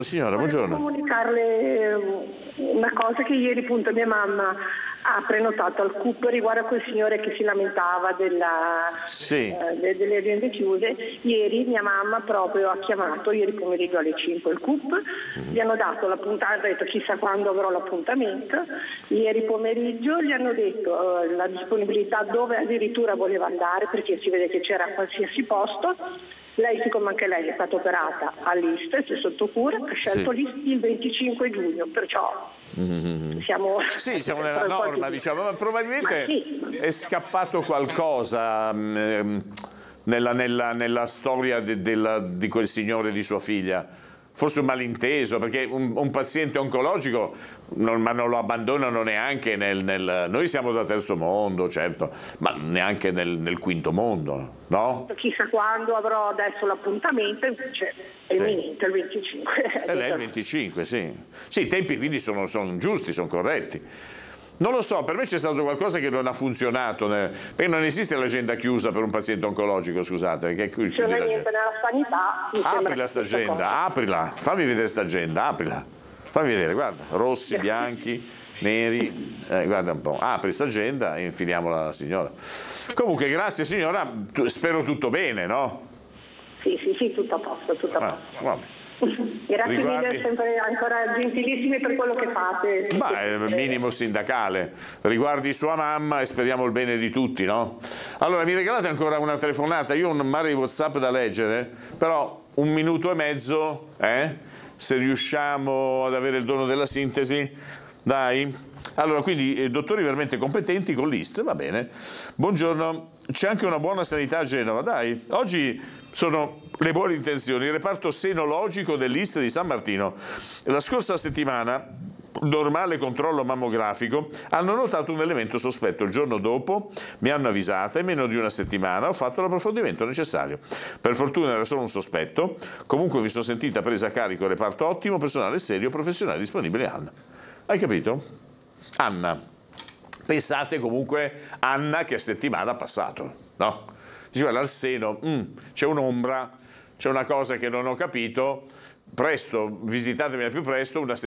Signora, buongiorno. Volevo comunicarle una cosa che ieri appunto mia mamma ha prenotato al CUP riguardo a quel signore che si lamentava delle aziende chiuse. Ieri mia mamma proprio ha chiamato, ieri pomeriggio alle 5 il CUP, gli hanno dato l'appuntamento, ha detto chissà quando avrò l'appuntamento, ieri pomeriggio gli hanno detto la disponibilità dove addirittura voleva andare perché si vede che c'era qualsiasi posto. Lei, siccome anche lei è stata operata all'IST, cioè sotto cura, ha scelto l'IST il 25 giugno, perciò siamo nella norma, diciamo, ma probabilmente è scappato qualcosa nella storia di quel signore e di sua figlia. Forse un malinteso, perché un paziente oncologico ma non lo abbandonano neanche noi siamo da terzo mondo, certo, ma neanche nel quinto mondo, no? Chissà quando avrò adesso l'appuntamento, cioè, è imminente il 25. E lei il 25, sì. Sì, i tempi quindi sono giusti, sono corretti. Non lo so, per me c'è stato qualcosa che non ha funzionato, perché non esiste l'agenda chiusa per un paziente oncologico, scusate. Non è niente nella sanità. Aprila sta agenda, aprila, fammi vedere sta agenda, aprila. Fammi vedere, guarda, rossi, bianchi, neri, guarda un po'. Apri sta agenda e infiliamola alla signora. Comunque, grazie signora, spero tutto bene, no? Sì, tutto a posto, tutto a posto. Vabbè. Grazie mille, sempre ancora gentilissimi per quello che fate. Ma è il minimo sindacale. Riguardi sua mamma e speriamo il bene di tutti, no? Allora, mi regalate ancora una telefonata? Io ho un mare di WhatsApp da leggere, però 1 minuto e mezzo, se riusciamo ad avere il dono della sintesi, dai. Allora, quindi dottori veramente competenti con l'IST, va bene. Buongiorno, c'è anche una buona sanità a Genova, dai. Oggi sono le buone intenzioni. Il reparto senologico dell'IST di San Martino. La scorsa settimana, normale controllo mammografico, hanno notato un elemento sospetto. Il giorno dopo mi hanno avvisata e in meno di una settimana ho fatto l'approfondimento necessario. Per fortuna era solo un sospetto. Comunque mi sono sentita presa a carico, reparto ottimo, personale serio, professionale disponibile. Anna. Hai capito? Anna. Pensate comunque Anna che settimana ha passato, no? Dice, guarda, al seno c'è un'ombra, c'è una cosa che non ho capito, presto, visitatemi al più presto, una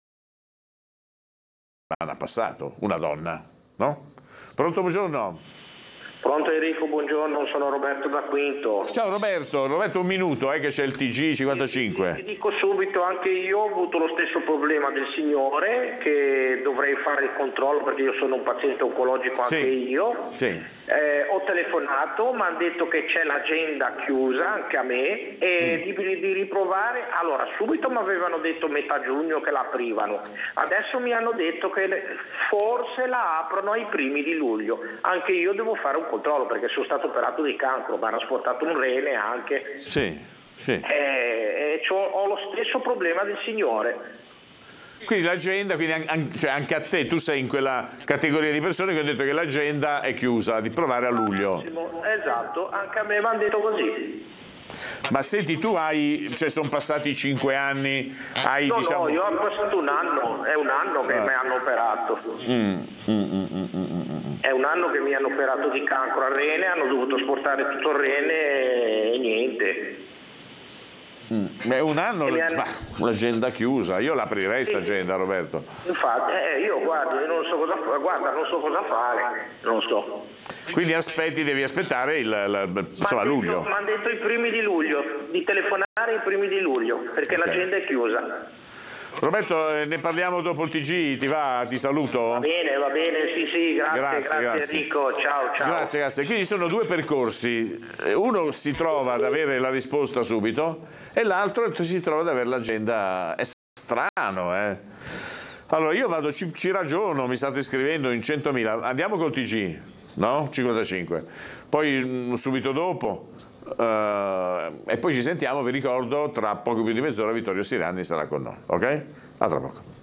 settimana ha passato, una donna, no? Pronto, buongiorno? Pronto Enrico, buongiorno, sono Roberto da Quinto. Ciao Roberto, 1 minuto che c'è il TG 55. Ti dico subito, anche io ho avuto lo stesso problema del signore, che dovrei fare il controllo perché io sono un paziente oncologico anche io. Sì. Ho telefonato, mi hanno detto che c'è l'agenda chiusa anche a me e di riprovare. Allora, subito mi avevano detto metà giugno che la aprivano, adesso mi hanno detto che forse la aprono ai primi di luglio. Anche io devo fare un controllo perché sono stato operato di cancro, mi hanno asportato un rene anche. Sì. Ho lo stesso problema del signore. Quindi l'agenda, cioè anche a te, tu sei in quella categoria di persone che hanno detto che l'agenda è chiusa, di provare a luglio. Esatto, anche a me mi hanno detto così. Ma senti, tu sono passati 5 anni, No, io ho passato un anno, è un anno che mi hanno operato. È un anno che mi hanno operato di cancro al rene, hanno dovuto asportare tutto il rene e niente. È un anno, l'agenda chiusa, io l'aprirei sta agenda, Roberto. Infatti, io non so cosa fare, non so. Quindi devi aspettare luglio. Mi hanno detto i primi di luglio, di telefonare i primi di luglio, perché l'agenda è chiusa. Roberto, ne parliamo dopo il TG, ti va? Ti saluto? Va bene, sì, grazie Enrico, ciao. Grazie. Quindi sono 2 percorsi, uno si trova ad avere la risposta subito e l'altro si trova ad avere l'agenda. È strano, Allora io ci ragiono, mi state scrivendo in 100.000, andiamo col TG, no? 55, poi subito dopo. E poi ci sentiamo, vi ricordo, tra poco più di mezz'ora Vittorio Sirani sarà con noi, ok? A tra poco.